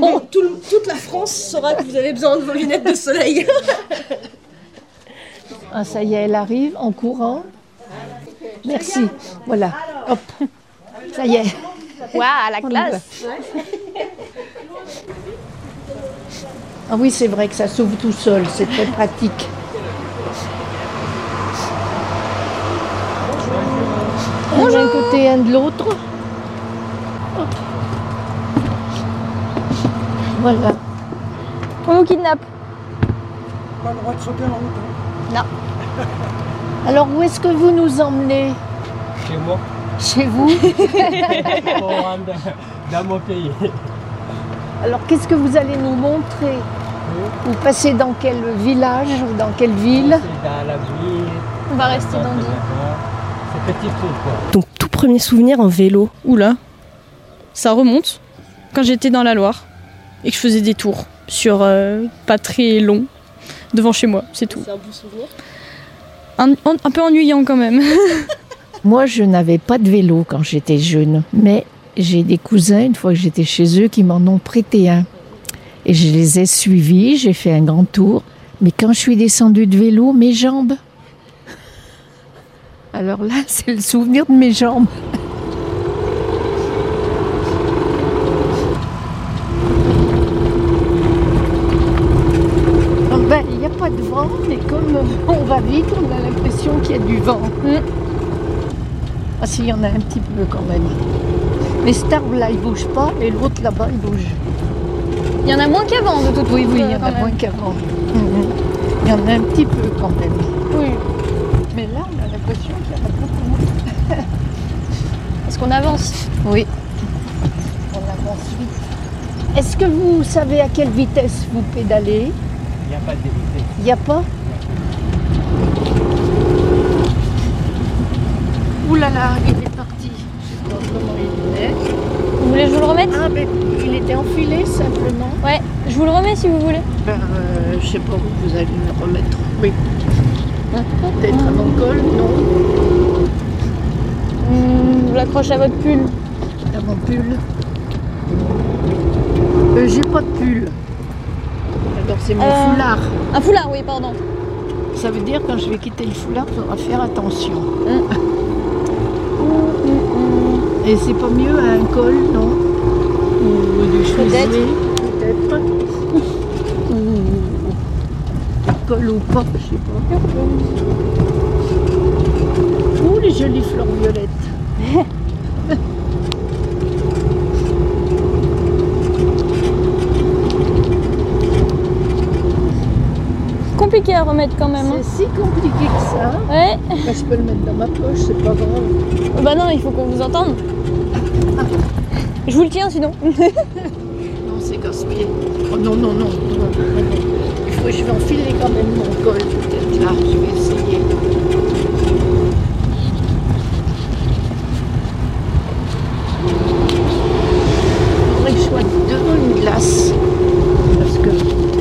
Toute la France saura que vous avez besoin de vos lunettes de soleil. Ah, ça y est, elle arrive en courant. Merci. Voilà. Hop. Ça y est. Waouh, la classe. Ah oui, c'est vrai que ça s'ouvre tout seul. C'est très pratique. Un d'un côté, un de l'autre. Hop. Voilà. On nous kidnappe. Pas le droit de sauter en route. Non. Alors, où est-ce que vous nous emmenez? Chez moi, Chez vous? pour rendre dans mon pays. Alors, qu'est-ce que vous allez nous montrer? Vous passez dans quel village ou dans quelle ville? C'est dans la ville. On va rester dans le C'est petit truc quoi. Donc tout premier souvenir en vélo. Oula, ça remonte quand j'étais dans la Loire et que je faisais des tours sur pas très long devant chez moi, c'est tout. C'est un beau souvenir. Un peu ennuyant quand même. Moi, je n'avais pas de vélo quand j'étais jeune, mais j'ai des cousins, une fois que j'étais chez eux, qui m'en ont prêté un. Et je les ai suivis, j'ai fait un grand tour. Mais quand je suis descendue de vélo, mes jambes... Alors là, c'est le souvenir de mes jambes. Il n'y a pas de vent, mais comme on va vite, on a l'impression qu'il y a du vent. Ah si, il y en a un petit peu quand même. Mais cet arbre-là, il ne bouge pas, et l'autre là-bas, il bouge. Il y en a moins qu'avant de toute façon. Oui, il y en a moins qu'avant. Il y en a un petit peu quand même. Oui. Mais là, on a l'impression qu'il y en a beaucoup. Est-ce qu'on avance? Oui. On avance vite. Est-ce que vous savez à quelle vitesse vous pédalez? Il n'y a pas de vitesse. Il n'y a pas? Ouh là là, il est parti. Je sais pas comment il est. Vous voulez que je vous le remette? Ah, mais il était enfilé simplement. Ouais, je vous le remets si vous voulez. Ben, je sais pas où vous allez le remettre. Oui. Peut-être avant le col, non? Je l'accroche à votre pull. À mon pull. J'ai pas de pull. Alors c'est mon foulard. Un foulard, oui, pardon. Ça veut dire quand je vais quitter le foulard, il faudra faire attention. Et c'est pas mieux à un col, non? Ou du chevalier, peut-être. Un col ou pas, je sais pas. Ouh, les jolies fleurs violettes. Compliqué à remettre quand même. C'est si compliqué que ça. Ouais. Ben, je peux le mettre dans ma poche, c'est pas grave. Bah non, il faut qu'on vous entende. Je vous le tiens sinon. Non, c'est casse-pied. Oh non, non, non. Je vais enfiler quand même mon col, peut-être là. Je vais essayer. Il faudrait que je sois devant une glace. Parce que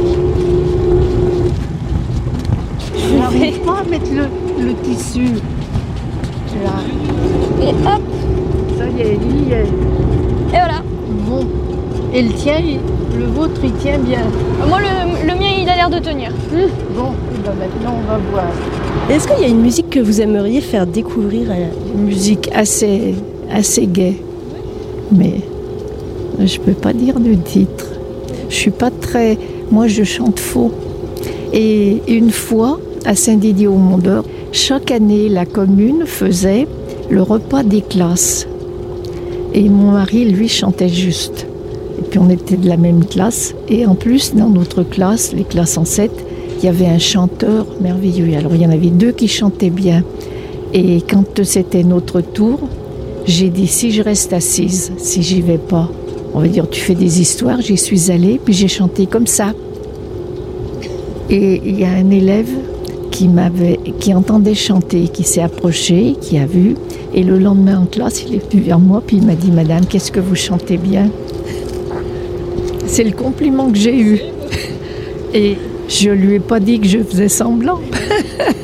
je n'arrive pas à mettre le tissu. Là. Et hop. Ça y est, il y est. Et voilà. Bon. Et le tien, le vôtre, il tient bien. Moi, le mien, il a l'air de tenir. Bon, ben maintenant, on va voir. Est-ce qu'il y a une musique que vous aimeriez faire découvrir à Une musique assez gaie. Mais je peux pas dire de titre. Je suis pas très... Moi, je chante faux. Et une fois, à Saint-Didier-au-Mont-d'Or, chaque année, la commune faisait le repas des classes. Et mon mari, lui, chantait juste. Et puis on était de la même classe. Et en plus, dans notre classe, les classes en 7, il y avait un chanteur merveilleux. Alors il y en avait 2 qui chantaient bien. Et quand c'était notre tour, j'ai dit, si je reste assise, si j'y vais pas, on va dire, tu fais des histoires, j'y suis allée, puis j'ai chanté comme ça. Et il y a un élève qui entendait chanter, qui s'est approché, qui a vu. Et le lendemain en classe, il est venu vers moi, puis il m'a dit, madame, qu'est-ce que vous chantez bien? C'est le compliment que j'ai eu. Et je lui ai pas dit que je faisais semblant.